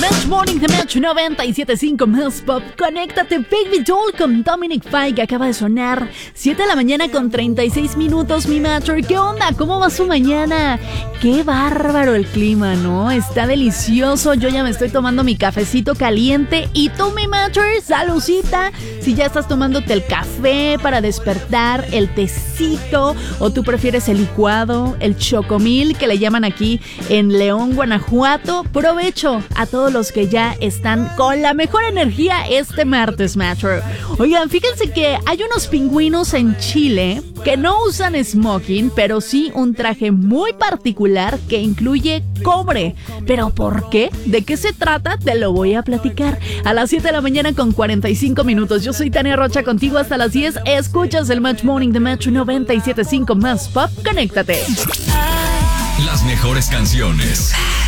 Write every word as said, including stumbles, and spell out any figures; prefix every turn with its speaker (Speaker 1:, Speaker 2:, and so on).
Speaker 1: Match Morning de Match noventa y siete punto cinco más pop. Conéctate, Baby Doll con Dominic Fike, que acaba de sonar. siete de la mañana con treinta y seis minutos, mi Matcher. ¿Qué onda? ¿Cómo va su mañana? Qué bárbaro el clima, ¿no? Está delicioso. Yo ya me estoy tomando mi cafecito caliente. ¿Y tú, mi Matcher? Salucita. Si ya estás tomándote el café para despertar, el tecito, o tú prefieres el licuado, el chocomil, que le llaman aquí en León, Guanajuato, provecho a todos los que ya están con la mejor energía este martes, Matcher. Oigan, fíjense que hay unos pingüinos en Chile que no usan smoking, pero sí un traje muy particular que incluye cobre. ¿Pero por qué? ¿De qué se trata? Te lo voy a platicar a las siete de la mañana con cuarenta y cinco minutos. Yo soy Tania Rocha, contigo hasta las diez. Escuchas el Match Morning de Match noventa y siete punto cinco más pop. Conéctate.
Speaker 2: Las mejores canciones.